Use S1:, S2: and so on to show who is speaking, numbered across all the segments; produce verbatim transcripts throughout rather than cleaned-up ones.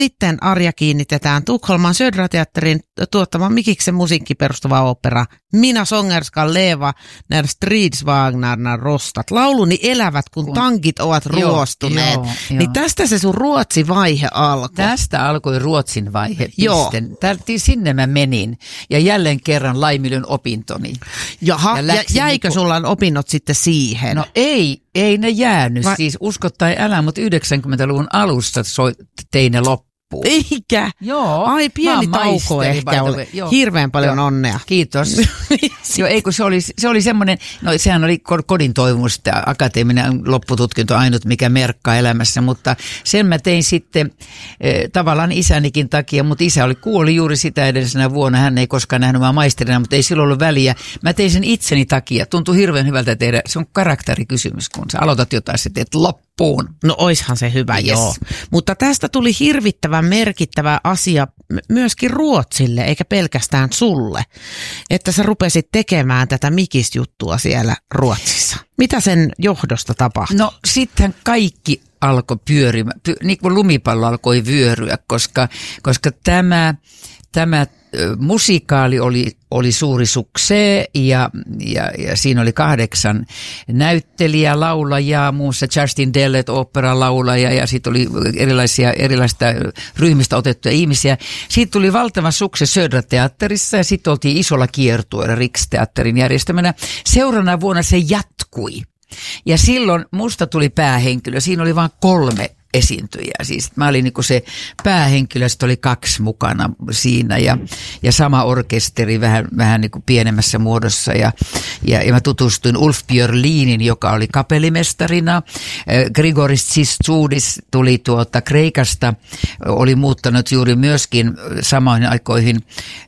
S1: Sitten Arja kiinnitetään Tukholman Södra-teatterin tuottaman Mikiksen musiikki perustuva opera Mina sångerskan leva när stridsvagnarna rostat. Lauluni elävät, kun, kun tankit ovat joo, ruostuneet. Joo, joo. Niin tästä se sun Ruotsi-vaihe alkoi.
S2: Tästä alkoi Ruotsin vaihe.
S1: Joo.
S2: Tälti sinne mä menin ja jälleen kerran laiminlyn opintoni.
S1: Jaha, ja, ja jäikö niin, sulla opinnot sitten siihen?
S2: No ei, ei ne jäänyt.
S1: Va-
S2: siis usko tai älä, mutta yhdeksänkymmentäluvun alusta soi, tein ne loppuun.
S1: Eikä?
S2: Joo.
S1: Ai pieni tauko ehkä oli. Hirveän paljon joo. onnea.
S2: Kiitos. Joo, ei kun se oli, se oli semmoinen, no sehän oli kodin toivomus, että akateeminen loppututkinto ainut mikä merkkaa elämässä, mutta sen mä tein sitten eh, tavallaan isänikin takia, mutta isä oli kuoli juuri sitä edellisenä vuonna, hän ei koskaan nähnyt mä maisterina, mutta ei silloin ollut väliä. Mä tein sen itseni takia, tuntui hirveän hyvältä tehdä, se on karakterikysymys, kun sä aloitat jotain, sä teet loppuun.
S1: No oishan se hyvä, yes. Joo. Mutta tästä tuli hirvittävän merkittävä asia myöskin Ruotsille, eikä pelkästään sulle, että sä rupesit tekemään tätä Mikis-juttua siellä Ruotsissa. Mitä sen johdosta tapahtui?
S2: No sitten kaikki alkoi pyörimään, py, niin kuin lumipallo alkoi vyöryä, koska, koska tämä, tämä musikaali oli, oli suuri suksee ja, ja, ja siinä oli kahdeksan näyttelijää, laulajaa, muun muassa Justin Dellet, oopperalaulaja ja sitten oli erilaisia erilaisista ryhmistä otettuja ihmisiä. Siitä tuli valtava sukse Södra-teatterissa ja sitten oltiin isolla kiertueella Riksteatterin järjestämänä. Seuraavana vuonna se jatkui ja silloin musta tuli päähenkilö, siinä oli vain kolme esiintyjä. Siis mä olin niinku se päähenkilö, sitten oli kaksi mukana siinä ja, ja sama orkesteri vähän, vähän niinku pienemmässä muodossa ja, ja, ja mä tutustuin Ulf Björlinin, joka oli kapellimestarina. Grigoris Tsistsudis tuli tuota Kreikasta, oli muuttanut juuri myöskin samoihin aikoihin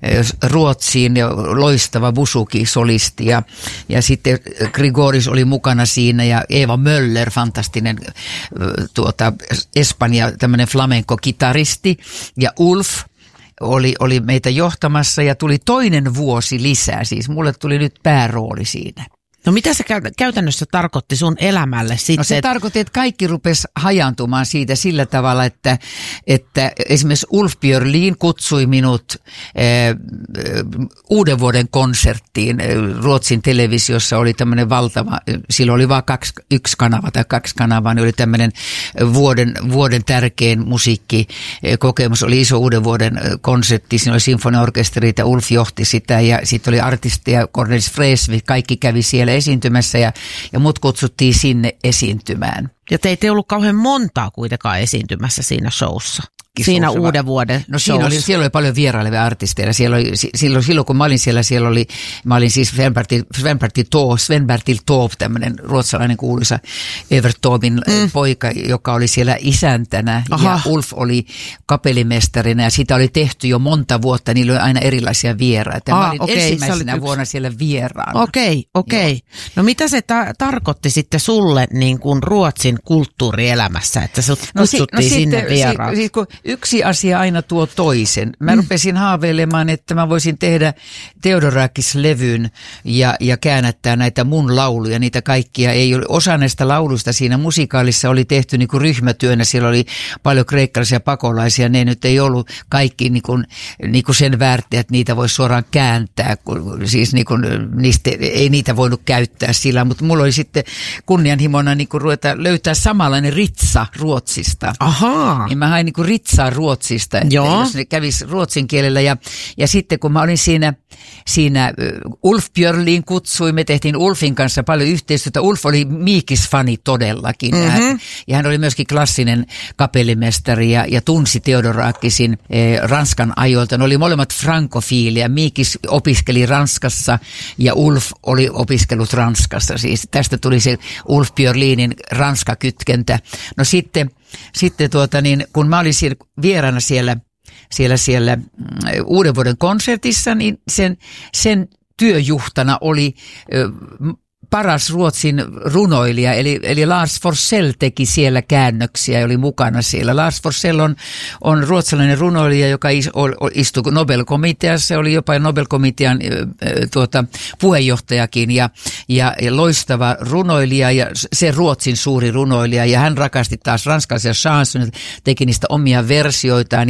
S2: Ruotsiin ja loistava busuki-solisti ja, ja sitten Grigoris oli mukana siinä ja Eva Möller, fantastinen tuota Espanja, tämmöinen flamenco-kitaristi ja Ulf oli, oli meitä johtamassa ja tuli toinen vuosi lisää, siis mulle tuli nyt päärooli siinä.
S1: No mitä se käytännössä tarkoitti sun elämälle sitten?
S2: No se et... tarkoitti, että kaikki rupesi hajantumaan siitä sillä tavalla, että, että esimerkiksi Ulf Björlin kutsui minut eh, uuden vuoden konserttiin. Ruotsin televisiossa oli tämmöinen valtava, silloin oli vain kaksi, yksi kanava tai kaksi kanavaa, niin oli tämmöinen vuoden, vuoden tärkein musiikkikokemus. Oli iso uuden vuoden konsertti, siinä oli sinfoniaorkesterit ja Ulf johti sitä ja sitten oli artisteja, Cornelis Vreeswijk, kaikki kävi siellä esiintymässä ja, ja mut kutsuttiin sinne esiintymään.
S1: Ja teitä ei ollut kauhean montaa kuitenkaan esiintymässä siinä showssa. Siinä
S2: showssa,
S1: uuden vuoden
S2: no siinä oli, siellä oli paljon vierailevia artisteja. Siellä oli, silloin, silloin kun mä olin siellä, siellä oli, mä olin siis Sven-Bertil, Sven-Bertil Taube, Sven-Bertil Taube, tämmöinen ruotsalainen kuuluisa Evert Taubin mm. poika, joka oli siellä isäntänä. Aha. Ja Ulf oli kapellimestarina ja sitä oli tehty jo monta vuotta. Niillä oli aina erilaisia vieraita. Mä olin
S1: okay,
S2: ensimmäisenä vuonna siellä vieraana.
S1: Okei, okay, okei. Okay. No mitä se ta- tarkoitti sitten sulle niin kuin Ruotsin kulttuurielämässä, että sut kutsuttiin no, si- no sinne vieraan?
S2: Si- si- Yksi asia aina tuo toisen. Mä rupesin haaveilemaan, että mä voisin tehdä Theodorakis-levyn ja, ja käännättää näitä mun lauluja. Niitä kaikkia ei ole. Osa näistä lauluista siinä musikaalissa oli tehty niin kuin ryhmätyönä. Siellä oli paljon kreikkalaisia pakolaisia. Ne nyt ei ollut kaikki niin kuin, niin kuin sen väärtiä, että niitä voisi suoraan kääntää. Siis niin kuin, niistä, ei niitä voinut käyttää sillä, mutta mulla oli sitten kunnianhimona niin kuin ruveta löytää samanlainen ritsa Ruotsista.
S1: Ahaa.
S2: Niin mä hain niin kuin ritsa Ruotsista, että joo. Jos ne kävisi ruotsin kielellä. Ja, ja sitten kun mä olin siinä, siinä Ulf Björlin kutsui, me tehtiin Ulfin kanssa paljon yhteistyötä. Ulf oli Mikis-fani todellakin. Mm-hmm. Hän, ja hän oli myöskin klassinen kapellimestari ja, ja tunsi Theodorakisin eh, Ranskan ajoilta. Ne oli molemmat frankofiilia. Mikis opiskeli Ranskassa ja Ulf oli opiskellut Ranskassa. Siis tästä tuli se Ulf Björlinin Ranska-kytkentä. No sitten Sitten tuota niin, kun mä olin siellä, vieraana siellä, siellä, siellä uuden vuoden konsertissa, niin sen, sen työjuhtana oli ö, paras Ruotsin runoilija, eli, eli Lars Forssell teki siellä käännöksiä ja oli mukana siellä. Lars Forssell on, on ruotsalainen runoilija, joka istui Nobel-komiteassa, oli jopa Nobel-komitean tuota, puheenjohtajakin ja, ja, ja loistava runoilija ja se Ruotsin suuri runoilija ja hän rakasti taas ranskalaisia chansoneita, teki niistä omia versioitaan.